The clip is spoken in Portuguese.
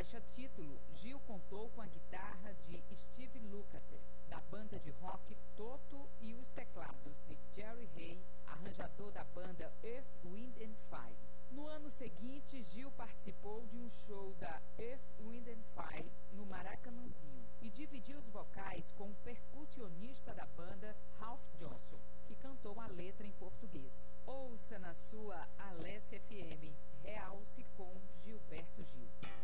faixa título, Gil contou com a guitarra de Steve Lukather, da banda de rock Toto, e os teclados de Jerry Hay, arranjador da banda Earth, Wind and Fire. No ano seguinte, Gil participou de um show da Earth, Wind and Fire no Maracanãzinho e dividiu os vocais com o percussionista da banda, Ralph Johnson, que cantou a letra em português. Ouça na sua Alessia FM, Realce com Gilberto Gil.